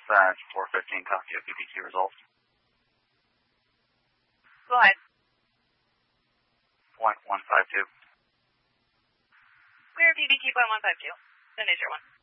that 415 copy of BBQ results. Go ahead. .152. Clear BBQ .152. The major one.